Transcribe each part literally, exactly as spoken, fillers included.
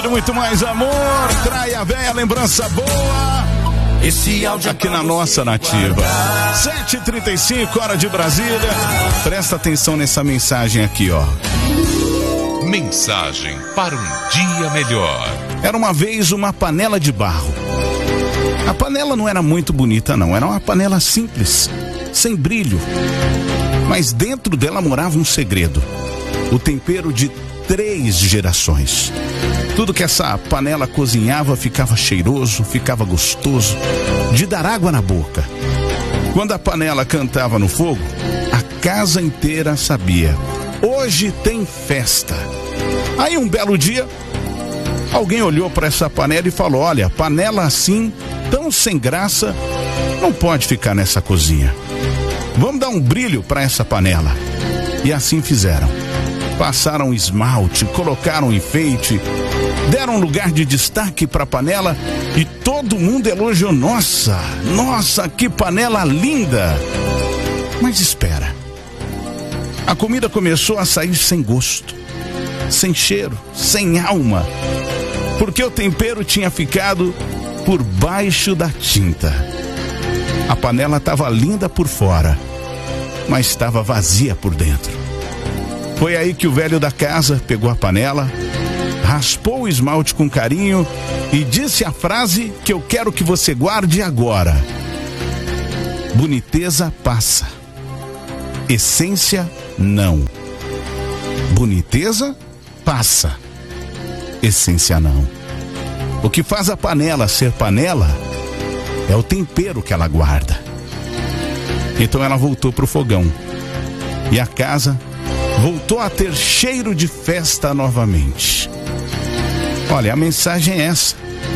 Muito mais amor, traia véia, lembrança boa. Esse áudio aqui na nossa nativa. sete e trinta e cinco, hora de Brasília. Presta atenção nessa mensagem aqui, ó. Mensagem para um dia melhor. Era uma vez uma panela de barro. A panela não era muito bonita, não. Era uma panela simples, sem brilho. Mas dentro dela morava um segredo. O tempero de três gerações. Tudo que essa panela cozinhava ficava cheiroso, ficava gostoso, de dar água na boca. Quando a panela cantava no fogo, a casa inteira sabia: hoje tem festa. Aí um belo dia, alguém olhou para essa panela e falou: olha, panela assim, tão sem graça, não pode ficar nessa cozinha. Vamos dar um brilho para essa panela. E assim fizeram. Passaram esmalte, colocaram enfeite, deram lugar de destaque para a panela e todo mundo elogiou. Nossa, nossa, que panela linda! Mas espera, a comida começou a sair sem gosto, sem cheiro, sem alma, porque o tempero tinha ficado por baixo da tinta. A panela estava linda por fora, mas estava vazia por dentro. Foi aí que o velho da casa pegou a panela, raspou o esmalte com carinho e disse a frase que eu quero que você guarde agora: boniteza passa, essência não. Boniteza passa, essência não. O que faz a panela ser panela é o tempero que ela guarda. Então ela voltou pro fogão e a casa voltou a ter cheiro de festa novamente. Olha, a mensagem é essa.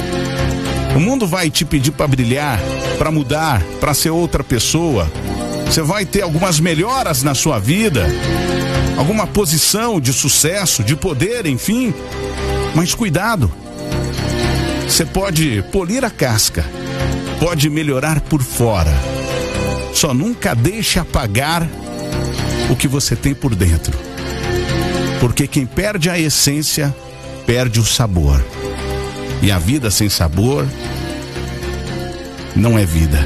O mundo vai te pedir para brilhar, para mudar, para ser outra pessoa. Você vai ter algumas melhoras na sua vida, alguma posição de sucesso, de poder, enfim. Mas cuidado. Você pode polir a casca, pode melhorar por fora. Só nunca deixe apagar o que você tem por dentro, porque quem perde a essência perde o sabor, e a vida sem sabor não é vida.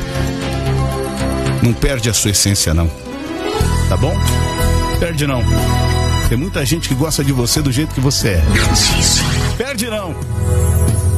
Não perde a sua essência não, tá bom? Perde não. Tem muita gente que gosta de você do jeito que você é. Perde não.